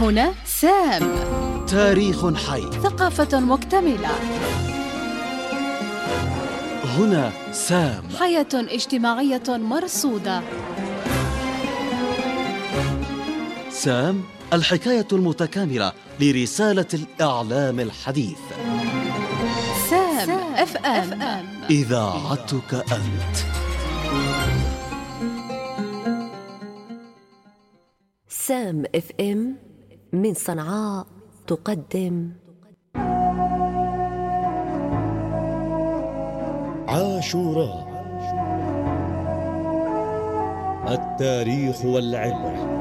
هنا سام، تاريخ حي، ثقافة مكتملة. هنا سام، حياة اجتماعية مرصودة. سام، الحكاية المتكاملة لرسالة الإعلام الحديث. سام اف ام، إذاعتك أنت. سام اف ام من صنعاء تقدم عاشوراء، التاريخ والعبرة.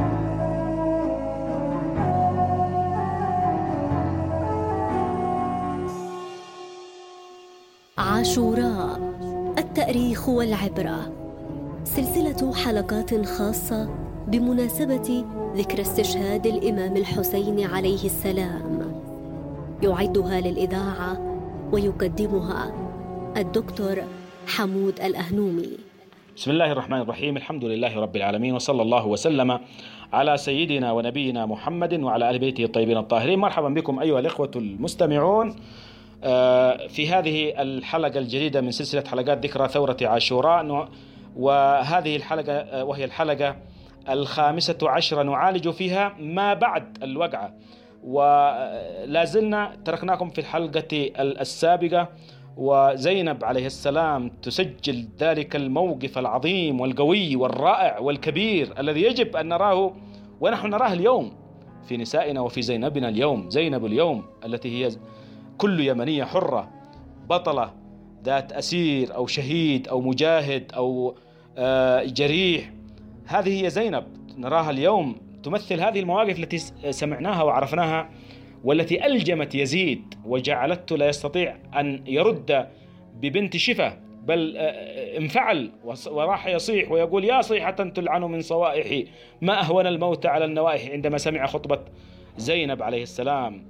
عاشوراء، التاريخ والعبرة، سلسلة حلقات خاصة بمناسبة ذكرى استشهاد الإمام الحسين عليه السلام. يعدها للإذاعة ويقدمها الدكتور حمود الأهنومي. بسم الله الرحمن الرحيم، الحمد لله رب العالمين، وصلى الله وسلم على سيدنا ونبينا محمد وعلى آل بيته الطيبين الطاهرين. مرحبا بكم أيها الإخوة المستمعون في هذه الحلقة الجديدة من سلسلة حلقات ذكرى ثورة عاشوراء، وهذه الحلقة وهي الحلقة 15 نعالج فيها ما بعد الوقعة. ولا زلنا تركناكم في الحلقة السابقة وزينب عليه السلام تسجل ذلك الموقف العظيم والقوي والرائع والكبير الذي يجب أن نراه ونحن نراه اليوم في نسائنا وفي زينبنا اليوم. زينب اليوم التي هي كل يمنية حرة، بطلة، ذات أسير أو شهيد أو مجاهد أو جريح، هذه هي زينب نراها اليوم تمثل هذه المواقف التي سمعناها وعرفناها، والتي ألجمت يزيد وجعلته لا يستطيع أن يرد ببنت شفة، بل انفعل وراح يصيح ويقول: يا صيحة تلعن من صوائحي، ما أهون الموت على النوائح، عندما سمع خطبة زينب عليه السلام.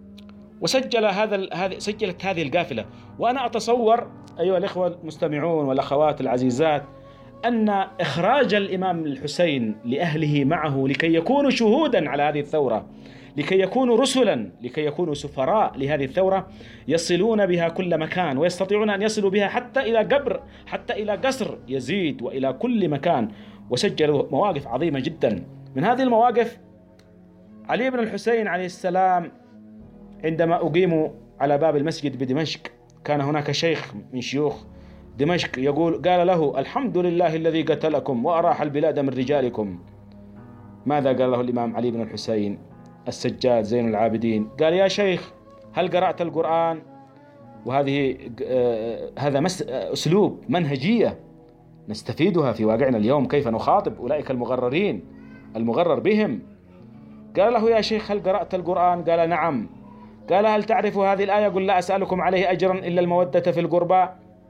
سجلت هذه القافلة. وأنا أتصور أيها الإخوة المستمعون والأخوات العزيزات أن إخراج الإمام الحسين لأهله معه لكي يكونوا شهودا على هذه الثورة، لكي يكونوا رسلا، لكي يكونوا سفراء لهذه الثورة، يصلون بها كل مكان ويستطيعون أن يصلوا بها حتى إلى قبر، حتى إلى قصر يزيد وإلى كل مكان. وسجلوا مواقف عظيمة جدا. من هذه المواقف علي بن الحسين عليه السلام عندما أقيموا على باب المسجد بدمشق، كان هناك شيخ من شيوخ دمشق قال له: الحمد لله الذي قتلكم وأراح البلاد من رجالكم. ماذا قال له الإمام علي بن الحسين السجاد زين العابدين؟ قال: يا شيخ، هل قرأت القرآن؟ وهذه هذا أسلوب منهجية نستفيدها في واقعنا اليوم، كيف نخاطب أولئك المغررين المغرر بهم. قال له: يا شيخ، هل قرأت القرآن؟ قال: نعم. قال: هل تعرف هذه الآية؟ قل: لا أسألكم عليه أجرا إلا المودة في القربى.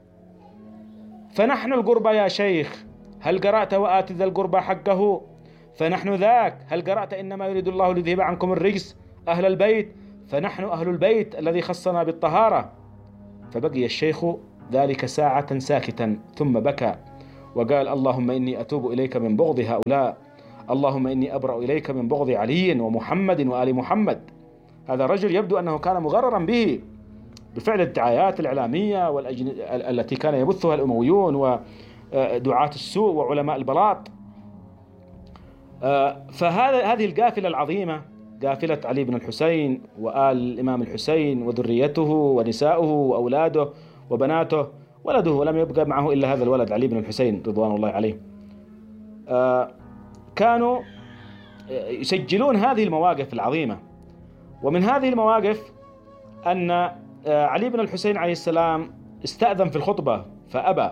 فنحن القربى يا شيخ. هل قرأت وآت ذا القربى حقه؟ فنحن ذاك. هل قرأت إنما يريد الله ليذهب عنكم الرجس أهل البيت؟ فنحن أهل البيت الذي خصنا بالطهارة. فبقي الشيخ ذلك ساعة ساكتا، ثم بكى وقال: اللهم إني أتوب إليك من بغض هؤلاء، اللهم إني أبرأ إليك من بغض علي ومحمد وآل محمد. هذا الرجل يبدو أنه كان مغررا به بفعل الدعايات الإعلامية التي كان يبثها الأمويون ودعاة السوء وعلماء البلاط. فهذه القافلة العظيمة، قافلة علي بن الحسين وآل الإمام الحسين وذريته ونساؤه وأولاده وبناته، ولده ولم يبقى معه إلا هذا الولد علي بن الحسين رضوان الله عليه، كانوا يسجلون هذه المواقف العظيمة. ومن هذه المواقف أن علي بن الحسين عليه السلام استأذن في الخطبة فأبى،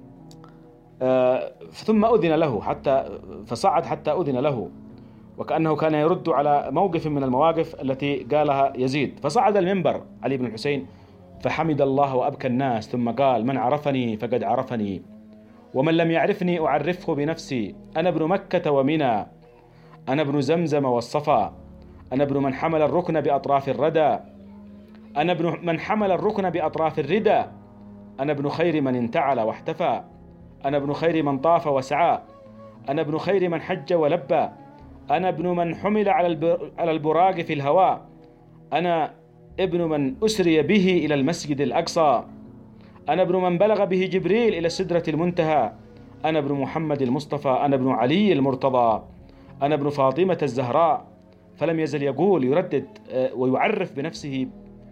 ثم أذن له فصعد حتى أذن له، وكأنه كان يرد على موقف من المواقف التي قالها يزيد. فصعد المنبر علي بن الحسين فحمد الله وأبكى الناس، ثم قال: من عرفني فقد عرفني، ومن لم يعرفني أعرفه بنفسي. أنا ابن مكة ومنى، أنا ابن زمزم والصفا، أنا ابن من حمل الركن بأطراف الردى، أنا ابن من حمل الركن بأطراف الردى، أنا ابن خير من انتعل واحتفى، أنا ابن خير من طاف وسعى، أنا ابن خير من حج ولبى، أنا ابن من حمل على البراق في الهواء، أنا ابن من أسري به إلى المسجد الأقصى، أنا ابن من بلغ به جبريل إلى السدرة المنتهى، أنا ابن محمد المصطفى، أنا ابن علي المرتضى، أنا ابن فاطمة الزهراء. فلم يزل يقول يردد ويعرف بنفسه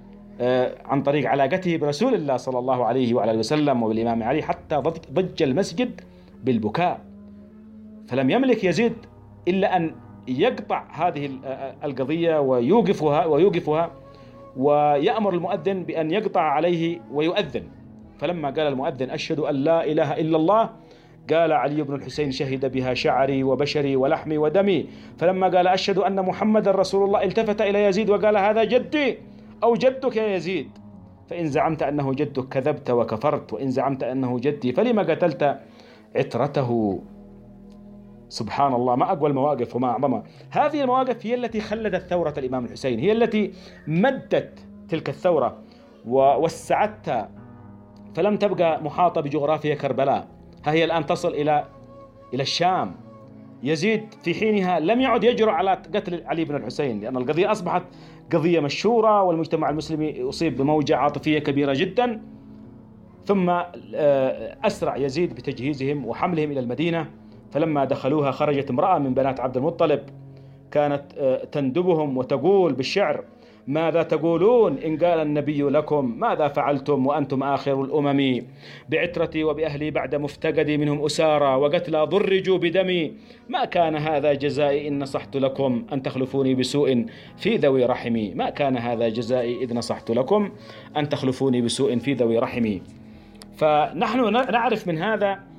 عن طريق علاقته برسول الله صلى الله عليه وعلى اله وسلم وبالإمام علي، حتى ضج المسجد بالبكاء. فلم يملك يزيد إلا أن يقطع هذه القضية ويوقفها ويأمر المؤذن بأن يقطع عليه ويؤذن. فلما قال المؤذن أشهد أن لا إله إلا الله، قال علي بن الحسين شهد بها شعري وبشري ولحمي ودمي. فلما قال أشهد أن محمد رسول الله التفت إلى يزيد وقال هذا جدي أو جدك يا يزيد، فإن زعمت أنه جدك كذبت وكفرت، وإن زعمت أنه جدي فلما قتلت عترته. سبحان الله، ما أقوى المواقف وما أعظمها. هذه المواقف هي التي خلدت ثورة الإمام الحسين، هي التي مدت تلك الثورة ووسعتها، فلم تبقى محاطة بجغرافيا كربلاء، ها هي الآن تصل إلى الشام. يزيد في حينها لم يعد يجرؤ على قتل علي بن الحسين، لأن القضية أصبحت قضية مشهورة والمجتمع المسلمي أصيب بموجة عاطفية كبيرة جدا. ثم أسرع يزيد بتجهيزهم وحملهم إلى المدينة. فلما دخلوها خرجت امرأة من بنات عبد المطلب كانت تندبهم وتقول بالشعر: ماذا تقولون إن قال النبي لكم؟ ماذا فعلتم وأنتم آخر الأمم؟ بعترتي وبأهلي بعد مفتقدي منهم أسارى، وقتلى ضرجوا بدمي. ما كان هذا جزائي إن نصحت لكم أن تخلفوني بسوء في ذوي رحمي. ما كان هذا جزائي إذ نصحت لكم أن تخلفوني بسوء في ذوي رحمي. فنحن نعرف من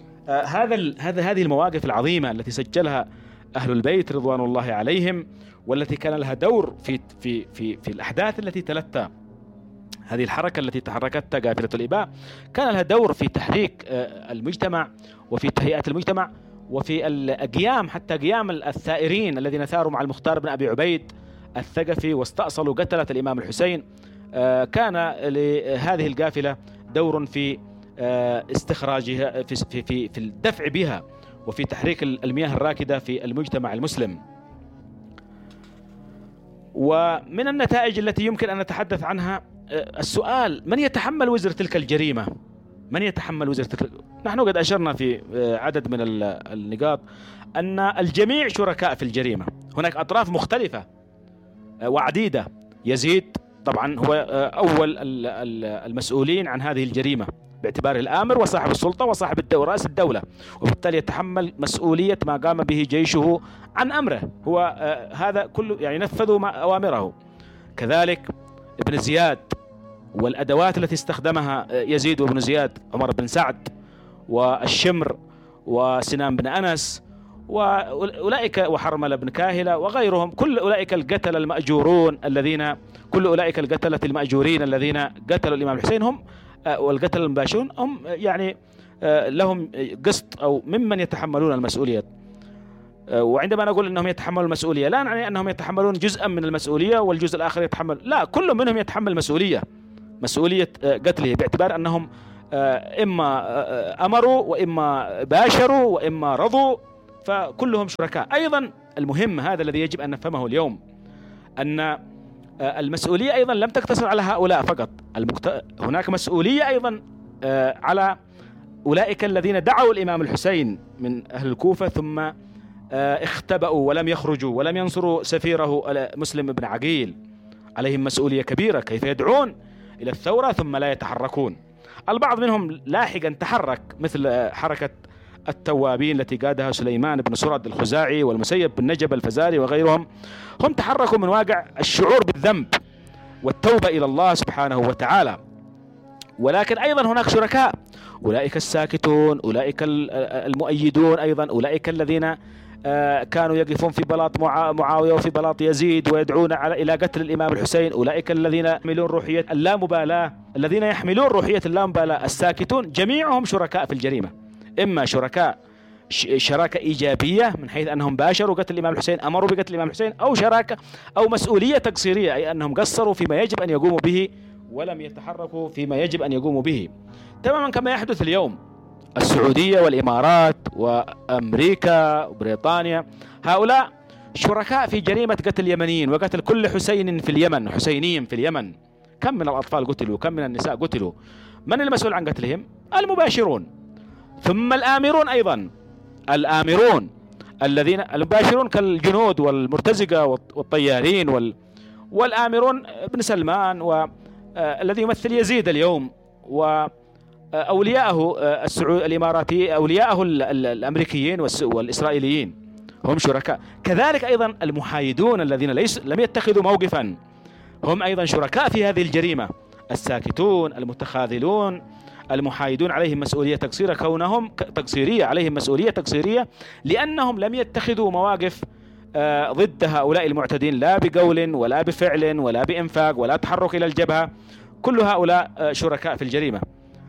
هذه المواقف العظيمة التي سجلها أهل البيت رضوان الله عليهم، والتي كان لها دور في الأحداث التي تلتها هذه الحركة التي تحركتها قافلة الإباء. كان لها دور في تحريك المجتمع وفي تهيئة المجتمع وفي القيام، حتى قيام الثائرين الذين ثاروا مع المختار بن أبي عبيد الثقفي واستأصلوا قتلة الإمام الحسين. كان لهذه القافلة دور في استخراجها في الدفع بها وفي تحريك المياه الراكدة في المجتمع المسلم. ومن النتائج التي يمكن أن نتحدث عنها السؤال: من يتحمل وزر تلك الجريمة؟ من يتحمل وزر تلك؟ نحن قد أشرنا في عدد من النقاط أن الجميع شركاء في الجريمة. هناك أطراف مختلفة وعديدة. يزيد طبعا هو أول المسؤولين عن هذه الجريمة باعتباره الآمر وصاحب السلطة وصاحب رأس الدولة، وبالتالي يتحمل مسؤولية ما قام به جيشه عن أمره. هو هذا كله يعني نفذوا أوامره. كذلك ابن زياد والأدوات التي استخدمها يزيد وابن زياد، عمر بن سعد والشمر وسنان بن أنس وأولئك وحرملة بن كاهلة وغيرهم، كل أولئك القتلة المأجورون الذين الذين قتلوا الإمام الحسين هم والقتل المباشرون هم يعني لهم قسط أو ممن يتحملون المسؤولية. وعندما نقول أنهم يتحملون المسؤولية لا نعني أنهم يتحملون جزءا من المسؤولية والجزء الآخر يتحمل، لا، كل منهم يتحمل مسؤولية قتله، باعتبار أنهم إما أمروا وإما باشروا وإما رضوا، فكلهم شركاء. أيضا المهم هذا الذي يجب أن نفهمه اليوم، أن المسؤولية أيضا لم تقتصر على هؤلاء فقط، هناك مسؤولية أيضا على أولئك الذين دعوا الإمام الحسين من أهل الكوفة ثم اختبأوا ولم يخرجوا ولم ينصروا سفيره مسلم بن عقيل. عليهم مسؤولية كبيرة، كيف يدعون إلى الثورة ثم لا يتحركون. البعض منهم لاحقا تحرك، مثل حركة التوابين التي قادها سليمان بن سرد الخزاعي والمسيب بن نجب الفزاري وغيرهم. هم تحركوا من واقع الشعور بالذنب والتوبة إلى الله سبحانه وتعالى. ولكن أيضا هناك شركاء، أولئك الساكتون، أولئك المؤيدون، أيضا أولئك الذين كانوا يقفون في بلاط معاوية وفي بلاط يزيد ويدعون إلى قتل الإمام الحسين، أولئك الذين يحملون روحية اللامبالاة، الساكتون، جميعهم شركاء في الجريمة. إما شراكة إيجابية من حيث أنهم باشروا قتل الإمام الحسين، أمروا بقتل الإمام الحسين، أو شراكة أو مسؤولية تقصيرية، أي أنهم قصروا فيما يجب أن يقوموا به ولم يتحركوا فيما يجب أن يقوموا به، تماما كما يحدث اليوم. السعودية والإمارات وأمريكا وبريطانيا هؤلاء شركاء في جريمة قتل اليمنيين وقتل كل حسين في اليمن، حسينيين في اليمن. كم من الأطفال قتلوا، كم من النساء قتلوا. من المسؤول عن قتلهم؟ المباشرون، ثم الآمرون أيضا، الآمرون الذين المباشرون كالجنود والمرتزقة والطيارين والآمرون ابن سلمان والذي يمثل يزيد اليوم وأولياءه الإماراتي، أولياءه الأمريكيين والإسرائيليين هم شركاء. كذلك أيضا المحايدون الذين لم يتخذوا موقفا هم أيضا شركاء في هذه الجريمة. الساكتون، المتخاذلون، المحايدون عليهم مسؤولية تقصيرية، كونهم تقصيرية، عليهم مسؤولية تقصيرية لأنهم لم يتخذوا مواقف ضد هؤلاء المعتدين، لا بقول ولا بفعل ولا بإنفاق ولا تحرك إلى الجبهة. كل هؤلاء شركاء في الجريمة.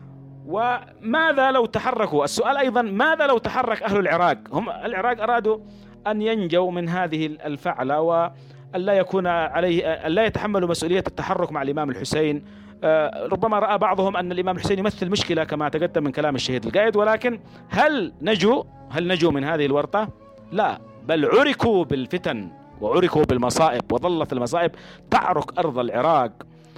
وماذا لو تحركوا؟ السؤال أيضا ماذا لو تحرك أهل العراق؟ هم العراق أرادوا أن ينجوا من هذه الفعلة وألا يكون عليه، ألا يتحملوا مسؤولية التحرك مع الإمام الحسين. ربما رأى بعضهم أن الإمام الحسين يمثل مشكلة كما تقدم من كلام الشهيد القائد، ولكن هل نجوا من هذه الورطة؟ لا، بل عركوا بالفتن وعركوا بالمصائب، وظلت المصائب تعرك أرض العراق،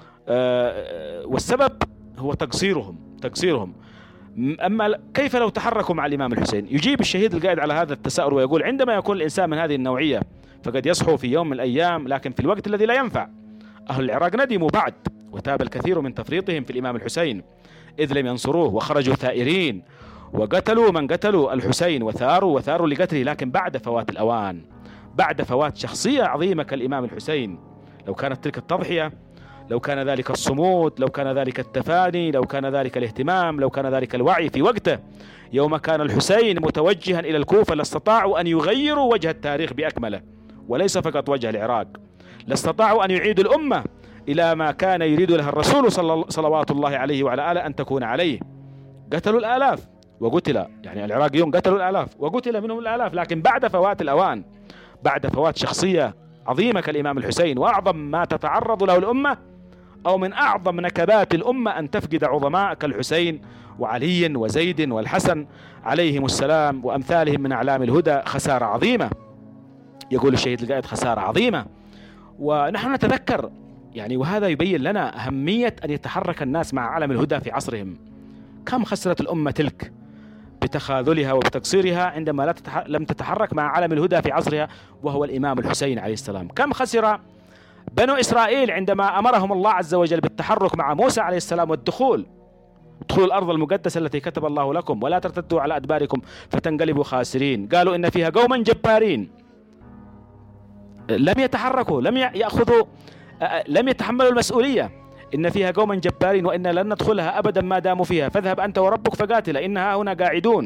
والسبب هو تقصيرهم. أما كيف لو تحركوا مع الإمام الحسين؟ يجيب الشهيد القائد على هذا التساؤل ويقول: عندما يكون الإنسان من هذه النوعية فقد يصحو في يوم من الأيام، لكن في الوقت الذي لا ينفع. أهل العراق ندموا بعد، وتاب الكثير من تفريطهم في الإمام الحسين إذ لم ينصروه، وخرجوا ثائرين وقتلوا من قتلوا الحسين وثاروا لقتله، لكن بعد فوات الأوان، بعد فوات شخصية عظيمة كالإمام الحسين. لو كانت تلك التضحية، لو كان ذلك الصمود، لو كان ذلك التفاني، لو كان ذلك الاهتمام، لو كان ذلك الوعي في وقته يوم كان الحسين متوجها إلى الكوفة، لاستطاعوا أن يغيروا وجه التاريخ بأكمله، وليس فقط وجه العراق. لاستطاعوا أن يعيدوا الأمة إلى ما كان يريد لها الرسول صلوات الله عليه وعلى آله أن تكون عليه. قتلوا الآلاف وقتل، يعني العراقيون قتلوا الآلاف وقتل منهم الآلاف، لكن بعد فوات الأوان، بعد فوات شخصية عظيمة كالإمام الحسين. وأعظم ما تتعرض له الأمة، أو من أعظم نكبات الأمة، أن تفقد عظماء كالحسين وعلي وزيد والحسن عليهم السلام وأمثالهم من أعلام الهدى. خسارة عظيمة، يقول الشهيد القائد، خسارة عظيمة. ونحن نتذكر يعني، وهذا يبين لنا أهمية أن يتحرك الناس مع علم الهدى في عصرهم. كم خسرت الأمة تلك بتخاذلها وبتقصيرها عندما لم تتحرك مع علم الهدى في عصرها، وهو الإمام الحسين عليه السلام. كم خسر بنو إسرائيل عندما أمرهم الله عز وجل بالتحرك مع موسى عليه السلام والدخول الأرض المقدسة التي كتب الله لكم، ولا ترتدوا على أدباركم فتنقلبوا خاسرين. قالوا إن فيها قوما جبارين، لم يتحركوا، لم يتحملوا المسؤولية. إن فيها قوما جبارين وإن لن ندخلها أبدا ما داموا فيها، فاذهب أنت وربك فقاتلا إنها هنا قاعدون.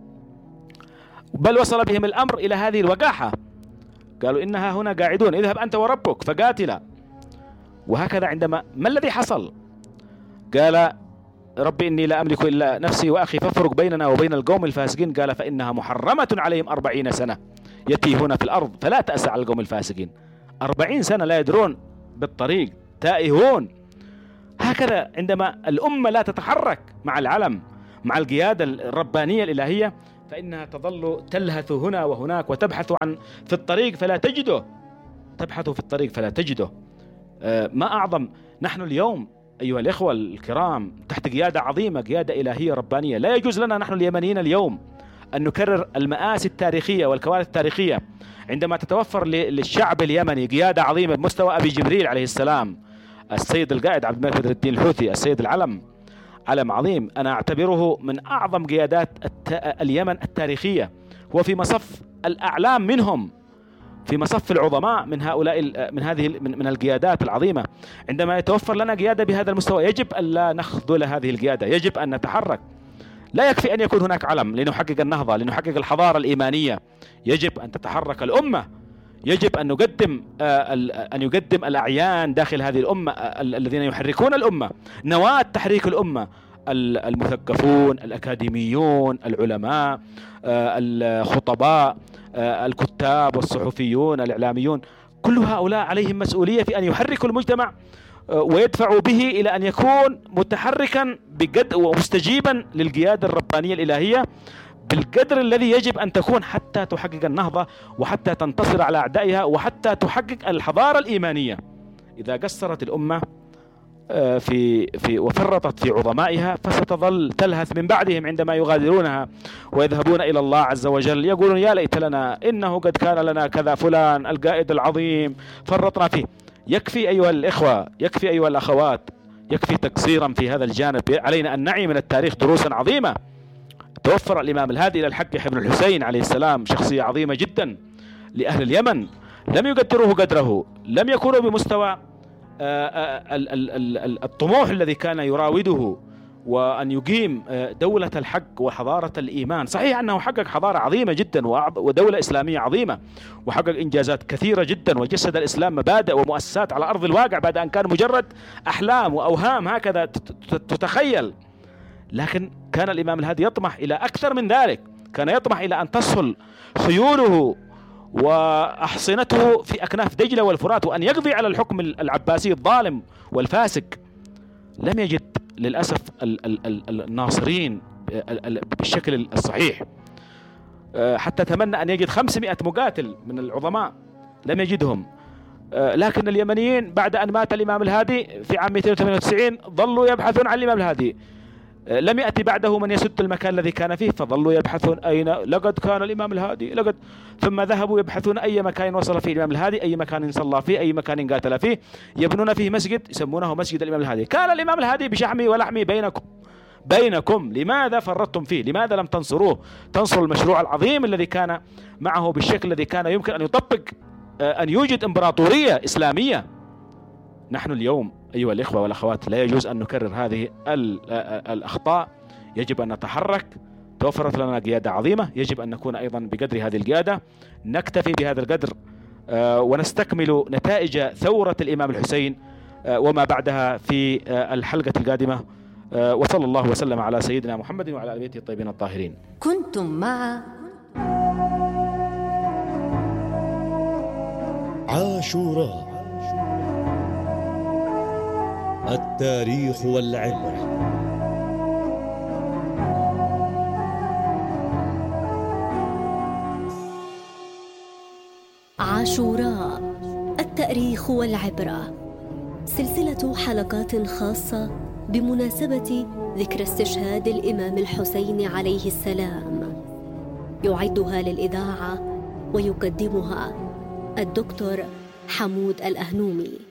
بل وصل بهم الأمر إلى هذه الوقاحة، قالوا إنها هنا قاعدون، اذهب أنت وربك فقاتلا. وهكذا عندما ما الذي حصل؟ قال: ربي إني لا أملك إلا نفسي وأخي فافرق بيننا وبين القوم الفاسقين. قال: فإنها محرمة عليهم 40 سنة يتيهون في الأرض فلا تأس على القوم الفاسقين. 40 سنة لا يدرون بالطريق، تائهون. هكذا عندما الأمة لا تتحرك مع العلم، مع القيادة الربانية الإلهية، فإنها تظل تلهث هنا وهناك وتبحث في الطريق فلا تجده، تبحث في الطريق فلا تجده. ما أعظم نحن اليوم أيها الإخوة الكرام تحت قيادة عظيمة، قيادة إلهية ربانية. لا يجوز لنا نحن اليمنيين اليوم أن نكرر المآسي التاريخية والكوارث التاريخية. عندما تتوفر للشعب اليمني قيادة عظيمة بمستوى أبي جبريل عليه السلام، السيد القائد عبد الملك بدر الدين الحوثي، السيد العلم، علم عظيم، أنا أعتبره من أعظم قيادات اليمن التاريخية. هو في مصف الأعلام منهم، في مصف العظماء من هؤلاء من القيادات العظيمة. عندما يتوفر لنا قيادة بهذا المستوى يجب أن لا نخذل هذه القيادة، يجب أن نتحرك. لا يكفي أن يكون هناك علم لنحقق النهضة، لنحقق الحضارة الإيمانية. يجب أن تتحرك الأمة، يجب أن يقدم الأعيان داخل هذه الأمة الذين يحركون الأمة، نواة تحريك الأمة، المثقفون، الأكاديميون، العلماء، الخطباء، الكتاب والصحفيون، الإعلاميون. كل هؤلاء عليهم مسؤولية في أن يحركوا المجتمع ويدفعوا به إلى أن يكون متحركا بجد ومستجيبا للقيادة الربانية الإلهية بالقدر الذي يجب أن تكون حتى تحقق النهضة وحتى تنتصر على أعدائها وحتى تحقق الحضارة الإيمانية. إذا قصرت الأمة في وفرطت في عظمائها فستظل تلهث من بعدهم عندما يغادرونها ويذهبون إلى الله عز وجل يقولون يا ليت لنا إنه قد كان لنا كذا فلان القائد العظيم فرطنا فيه. يكفي أيها الإخوة، يكفي أيها الأخوات، يكفي تقصيرا في هذا الجانب. علينا أن نعي من التاريخ دروسا عظيمة. توفر الإمام الهادي إلى الحق بن الحسين عليه السلام، شخصية عظيمة جدا لأهل اليمن، لم يقدروه قدره، لم يكونوا بمستوى الطموح الذي كان يراوده وأن يقيم دولة الحق وحضارة الإيمان. صحيح أنه حقق حضارة عظيمة جدا ودولة إسلامية عظيمة وحقق إنجازات كثيرة جدا وجسد الإسلام مبادئ ومؤسسات على أرض الواقع بعد أن كان مجرد أحلام وأوهام هكذا تتخيل. لكن كان الإمام الهادي يطمح إلى أكثر من ذلك، كان يطمح إلى أن تصل خيوله وأحصنته في أكناف دجلة والفرات وأن يقضي على الحكم العباسي الظالم والفاسق. لم يجد للأسف الناصرين بالشكل الصحيح، حتى تمنى أن يجد 500 مقاتل من العظماء، لم يجدهم. لكن اليمنيين بعد أن مات الإمام الهادي في عام 298 ظلوا يبحثون عن الإمام الهادي، لم يأتي بعده من يسد المكان الذي كان فيه، فظلوا يبحثون أين لقد كان الإمام الهادي لقد، ثم ذهبوا يبحثون أي مكان وصل فيه الإمام الهادي، أي مكان صلى فيه، أي مكان قاتل فيه، يبنون فيه مسجد يسمونه مسجد الإمام الهادي. كان الإمام الهادي بشحمي ولحمي بينكم، لماذا فرطتم فيه؟ لماذا لم تنصروه؟ تنصروا المشروع العظيم الذي كان معه بالشكل الذي كان يمكن أن يطبق أن يوجد إمبراطورية إسلامية. نحن اليوم أيها الإخوة والأخوات لا يجوز أن نكرر هذه الأخطاء، يجب أن نتحرك. توفرت لنا قيادة عظيمة، يجب أن نكون أيضا بقدر هذه القيادة، نكتفي بهذا القدر ونستكمل نتائج ثورة الإمام الحسين وما بعدها في الحلقة القادمة. وصلى الله وسلم على سيدنا محمد وعلى آل بيته الطيبين الطاهرين. كنتم مع عاشوراء، التاريخ والعبرة. عاشوراء، التاريخ والعبرة، سلسلة حلقات خاصة بمناسبة ذكرى استشهاد الإمام الحسين عليه السلام، يعدها للإذاعة ويقدمها الدكتور حمود الأهنومي.